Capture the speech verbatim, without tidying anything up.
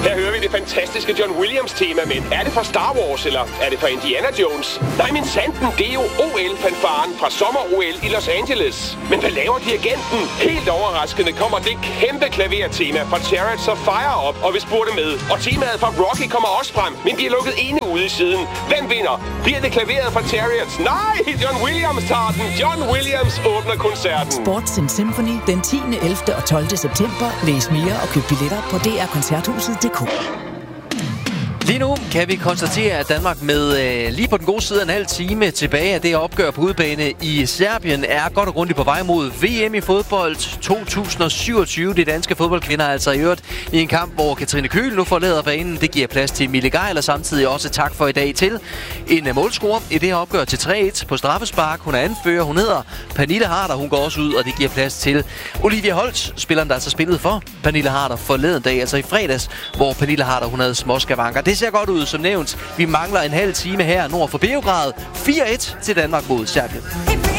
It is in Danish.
Her hører vi det fantastiske John Williams-tema, men er det fra Star Wars, eller er det fra Indiana Jones? Nej, men sanden, det er jo O L-fanfaren fra sommer-O L i Los Angeles. Men hvad laver dirigenten? Helt overraskende kommer det kæmpe klavertema fra Chariots of Fire op, og vi spurgte med. Og temaet fra Rocky kommer også frem, men de er lukket inde ude i siden. Hvem vinder? Bliver det klaveret fra Chariots? Nej, John Williams tager den. John Williams åbner koncerten. Sports and Symphony den tiende, ellevte og tolvte september. Læs mere og køb billetter på d r koncerthuset punktum d k. Lige nu kan vi konstatere, at Danmark med øh, lige på den gode side en halv time tilbage af det opgør på udebane i Serbien er godt og grundigt på vej mod V M i fodbold to tusind syvogtyve. De danske fodboldkvinder er altså i øvrigt i en kamp, hvor Katrine Køhl nu forlader banen. Det giver plads til Mille Gejl, og samtidig også tak for i dag til en målscorer i det her opgør til tre et på straffespark. Hun er anfører, hun hedder Pernille Harder. Hun går også ud, og det giver plads til Olivia Holt, spilleren der altså spillede for Pernille Harder forleden dag, altså i fredags, hvor Pernille Harder hun havde småskavanker. Det ser godt ud, som nævnt. Vi mangler en halv time her nord for Beograd. fire et til Danmark mod Serbien.